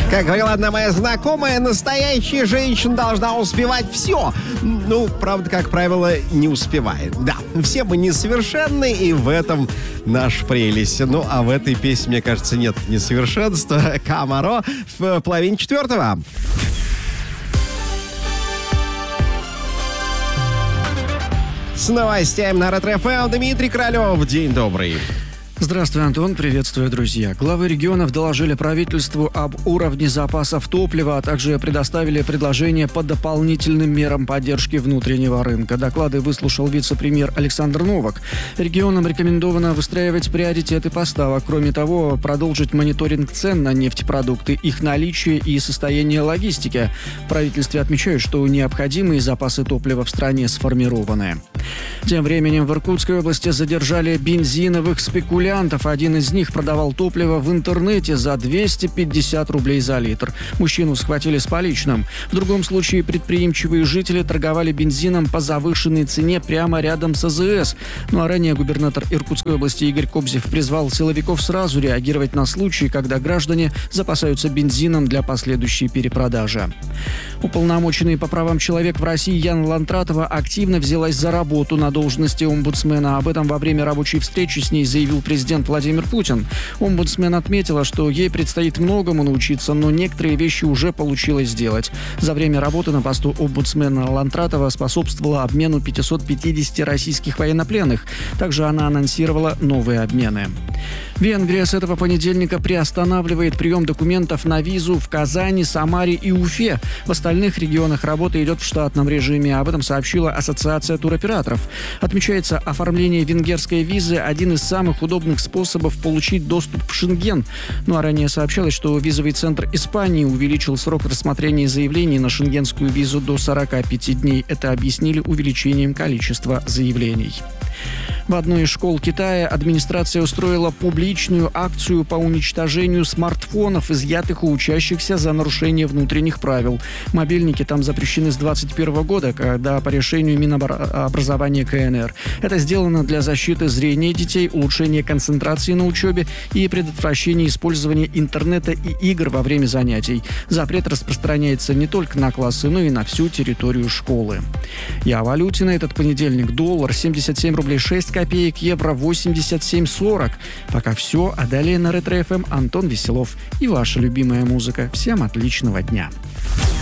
Как говорила одна моя знакомая, настоящая женщина должна успевать все. Ну, правда, как правило, не успевает. Да, все мы несовершенны, и в этом наша прелесть. Ну, а в этой песне, мне кажется, нет несовершенства. Камаро в половине четвертого. С новостями на Ретро-ФМ Дмитрий Королев. День добрый. Здравствуй, Антон. Приветствую, друзья. Главы регионов доложили правительству об уровне запасов топлива, а также предоставили предложения по дополнительным мерам поддержки внутреннего рынка. Доклады выслушал вице-премьер Александр Новак. Регионам рекомендовано выстраивать приоритеты поставок. Кроме того, продолжить мониторинг цен на нефтепродукты, их наличие и состояние логистики. В правительстве отмечают, что необходимые запасы топлива в стране сформированы. Тем временем в Иркутской области задержали бензиновых спекулянтов. Один из них продавал топливо в интернете за 250 рублей за литр. Мужчину схватили с поличным. В другом случае предприимчивые жители торговали бензином по завышенной цене прямо рядом с АЗС. Ну а ранее губернатор Иркутской области Игорь Кобзев призвал силовиков сразу реагировать на случаи, когда граждане запасаются бензином для последующей перепродажи. Уполномоченный по правам человека в России Яна Лантратова активно взялась за работу на должности омбудсмена. Об этом во время рабочей встречи с ней заявил президент Владимир Путин. Омбудсмен отметила, что ей предстоит многому научиться, но некоторые вещи уже получилось сделать. За время работы на посту омбудсмена Лантратова способствовала обмену 550 российских военнопленных. Также она анонсировала новые обмены. Венгрия с этого понедельника приостанавливает прием документов на визу в Казани, Самаре и Уфе. В остальных регионах работа идет в штатном режиме. Об этом сообщила Ассоциация туроператоров. Отмечается, оформление венгерской визы – один из самых удобных способов получить доступ в Шенген. Ну а ранее сообщалось, что визовый центр Испании увеличил срок рассмотрения заявлений на шенгенскую визу до 45 дней. Это объяснили увеличением количества заявлений. В одной из школ Китая администрация устроила публичную акцию по уничтожению смартфонов, изъятых у учащихся за нарушение внутренних правил. Мобильники там запрещены с 2021 года, когда по решению Минобразования КНР. Это сделано для защиты зрения детей, улучшения концентрации на учебе и предотвращения использования интернета и игр во время занятий. Запрет распространяется не только на классы, но и на всю территорию школы. И о валюте на этот понедельник: доллар 77 рублей 6 копеек, евро 87,40. Пока все, а далее на Ретро-ФМ Антон Веселов и ваша любимая музыка. Всем отличного дня.